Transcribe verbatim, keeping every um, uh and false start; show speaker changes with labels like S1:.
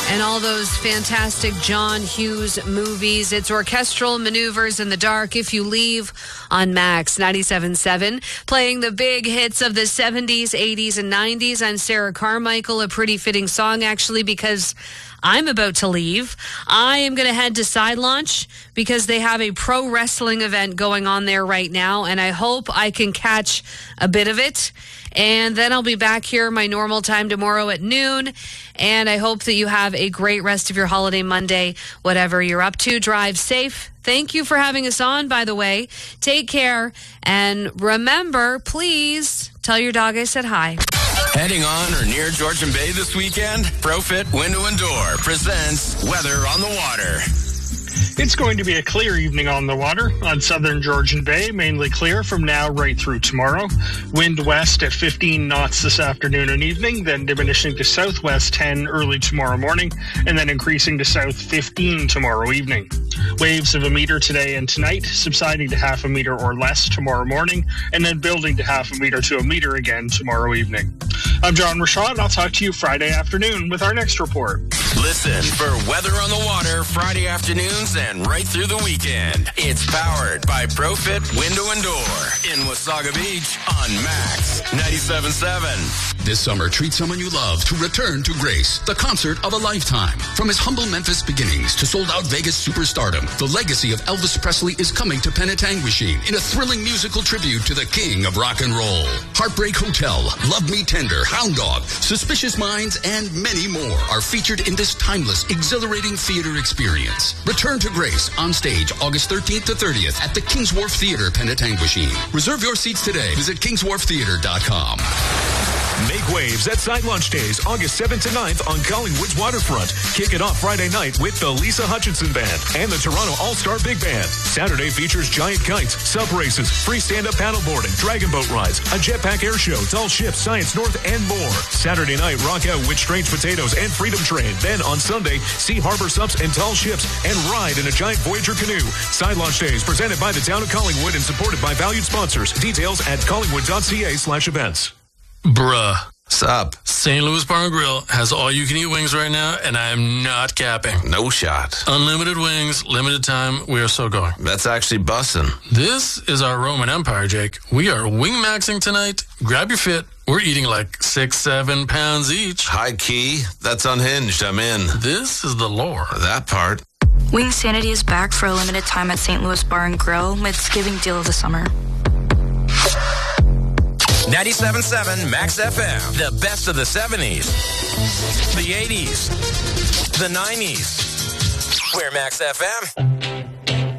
S1: And all those fantastic John Hughes movies. It's Orchestral Maneuvers in the Dark, If You Leave, on Max ninety-seven point seven. Playing the big hits of the seventies, eighties, and nineties. I'm Sarah Carmichael, a pretty fitting song, actually, because I'm about to leave. I am going to head to Side Launch because they have a pro wrestling event going on there right now, and I hope I can catch a bit of it. And then I'll be back here my normal time tomorrow at noon. And I hope that you have a great rest of your holiday Monday, whatever you're up to. Drive safe. Thank you for having us on, by the way. Take care. And remember, please tell your dog I said hi.
S2: Heading on or near Georgian Bay this weekend? ProFit Window and Door presents Weather on the Water.
S3: It's going to be a clear evening on the water. On southern Georgian Bay, mainly clear from now right through tomorrow. Wind west at fifteen knots this afternoon and evening, then diminishing to southwest ten early tomorrow morning, and then increasing to south fifteen tomorrow evening. Waves of a meter today and tonight, subsiding to half a meter or less tomorrow morning, and then building to half a meter to a meter again tomorrow evening. I'm John Rashad, and I'll talk to you Friday afternoon with our next report.
S2: Listen for Weather on the Water Friday afternoons and right through the weekend. It's powered by ProFit Window and Door in Wasaga Beach on Max ninety-seven point seven.
S4: This summer, treat someone you love to Return to Grace, the concert of a lifetime. From his humble Memphis beginnings to sold-out Vegas superstardom, the legacy of Elvis Presley is coming to Penetanguishene in a thrilling musical tribute to the king of rock and roll. Heartbreak Hotel, Love Me Tender, Hound Dog, Suspicious Minds, and many more are featured in this timeless, exhilarating theater experience. Return to Grace on stage August thirteenth to thirtieth at the Kings Wharf Theater, Penetanguishene. Reserve your seats today. Visit kings wharf theater dot com.
S5: Make waves at Side Launch Days, August seventh to ninth on Collingwood's waterfront. Kick it off Friday night with the Lisa Hutchinson Band and the Toronto All-Star Big Band. Saturday features giant kites, sub races, free stand-up paddleboarding, dragon boat rides, a jetpack air show, tall ships, Science North, and more. Saturday night, rock out with Strange Potatoes and Freedom Train. Then on Sunday, see harbor subs and tall ships and ride in a giant Voyager canoe. Side Launch Days presented by the town of Collingwood and supported by valued sponsors. Details at collingwood.ca slash events.
S6: Bruh.
S2: Sup?
S6: Saint Louis Bar and Grill has all-you-can-eat wings right now, and I am not capping.
S2: No shot.
S6: Unlimited wings, limited time. We are so going.
S2: That's actually bussin'.
S6: This is our Roman Empire, Jake. We are wing-maxing tonight. Grab your fit. We're eating like six, seven pounds each.
S2: High key. That's unhinged. I'm in.
S6: This is the lore.
S2: That part.
S7: Wing Sanity is back for a limited time at Saint Louis Bar and Grill with Thanksgiving deal of the summer.
S2: ninety-seven point seven Max F M. The best of the seventies, the eighties, the nineties. We're Max F M.